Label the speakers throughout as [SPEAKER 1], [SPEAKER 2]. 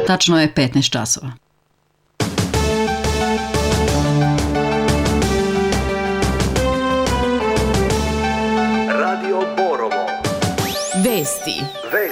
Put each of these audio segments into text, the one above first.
[SPEAKER 1] Tačno je 15 časova.
[SPEAKER 2] Radio Borovo.
[SPEAKER 3] Vesti.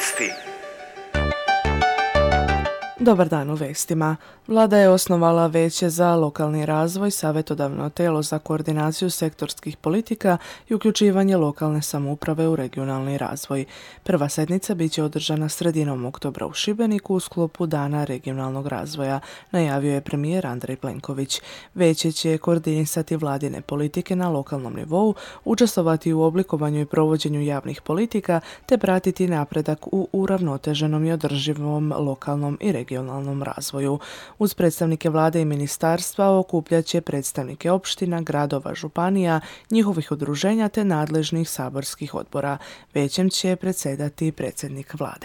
[SPEAKER 4] Dobar dan u vestima. Vlada je osnovala Vijeće za lokalni razvoj, savjetodavno tijelo za koordinaciju sektorskih politika i uključivanje lokalne samouprave u regionalni razvoj. Prva sjednica bit će održana sredinom oktobra u Šibeniku u sklopu Dana regionalnog razvoja, najavio je premijer Andrej Plenković. Vijeće će koordinisati vladine politike na lokalnom nivou, učestvovati u oblikovanju i provođenju javnih politika te pratiti napredak u uravnoteženom i održivom lokalnom i regionalnom razvoju. Uz predstavnike vlade i ministarstva okupljat će predstavnike opština, gradova, županija, njihovih udruženja te nadležnih saborskih odbora. Vijećem će predsjedati predsjednik vlade.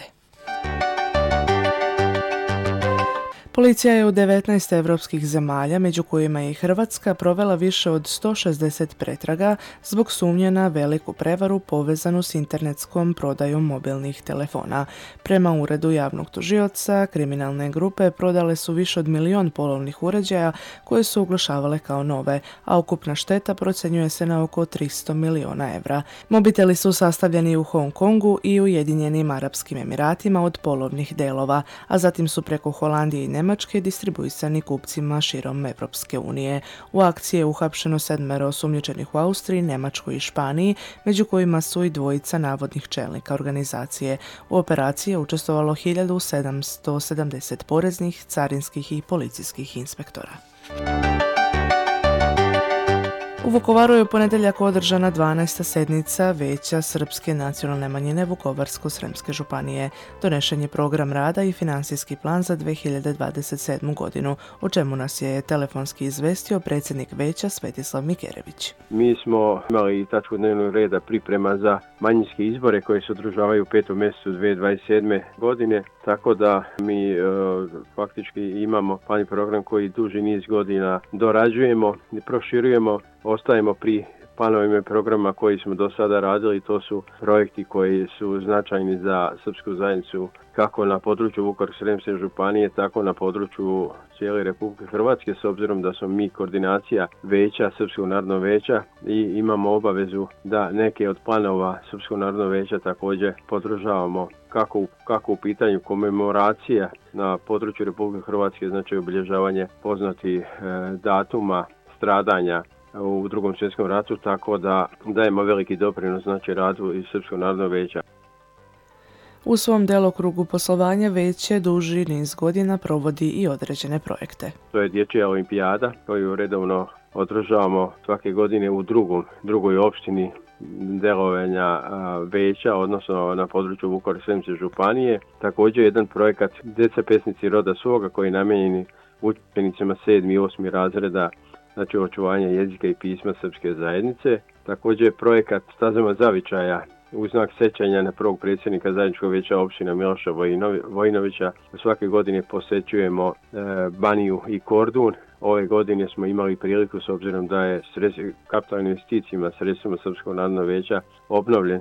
[SPEAKER 4] Policija je u 19 europskih zemalja, među kojima je i Hrvatska, provela više od 160 pretraga zbog sumnje na veliku prevaru povezanu s internetskom prodajom mobilnih telefona. Prema uredu javnog tužioca, kriminalne grupe prodale su više od 1 milion polovnih uređaja koje su oglašavale kao nove, a ukupna šteta procjenjuje se na oko 300 miliona evra. Mobiteli su sastavljeni u Hong Kongu i Ujedinjenim Arapskim Emiratima od polovnih delova, a zatim su preko Holandije i Njemačke distribuisani kupcima širom Evropske unije. U akciji je uhapšeno 7 osumnjičenih u Austriji, Njemačkoj i Španiji, među kojima su i dvojica navodnih čelnika organizacije. U operaciji je učestvovalo 1770 poreznih, carinskih i policijskih inspektora. U Vukovaru je u ponedjeljak održana 12. sjednica Vijeća Srpske nacionalne manjine Vukovarsko-sremske županije. Donešen je program rada i financijski plan za 2027. godinu, o čemu nas je telefonski izvestio predsjednik Vijeća Svetislav Mikerević.
[SPEAKER 5] Mi smo imali tačku dnevnog reda priprema za manjinske izbore koje se održavaju u 5. mjesecu 2027. godine, tako da mi faktički imamo plan i program koji duži niz godina dorađujemo i proširujemo. Ostajemo pri planovima i programa koji smo do sada radili. To su projekti koji su značajni za srpsku zajednicu kako na području Vukovarsko-srijemske županije, tako na području cijele Republike Hrvatske, s obzirom da smo mi koordinacija Vijeća, Srpskog narodnog vijeća, i imamo obavezu da neke od planova Srpskog narodnog vijeća također podržavamo kako u pitanju komemoracija na području Republike Hrvatske, znači obilježavanje poznatih datuma stradanja u Drugom svjetskom ratu, tako da dajemo veliki doprinos znači radu i Srpskog narodnog vijeća.
[SPEAKER 4] U svom delokrugu poslovanja Vijeće duži niz godina provodi i određene projekte.
[SPEAKER 5] To je dječja olimpijada koju redovno održavamo svake godine u drugoj opštini delovanja Vijeća, odnosno na području Vukovarsko-srijemske županije. Također jedan projekat Djeca pesnici roda svoga koji je namijenjen učenicima 7. i 8. razreda, znači očuvanje jezika i pisma srpske zajednice. Također projekat Stazama zavičaja u znak sećanja na prvog predsjednika zajedničkog vijeća opština Miloša Vojinovića. Svake godine posjećujemo Baniju i Kordun. Ove godine smo imali priliku, s obzirom da je kapitalnim investicijama sredstvima Srpskog narodnog vijeća obnovljen